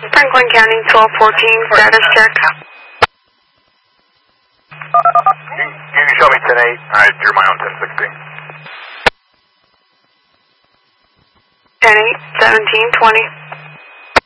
Franklin County 1214, status check. You can show me 10-8. I drew my own 10-16. 10-8, 1720.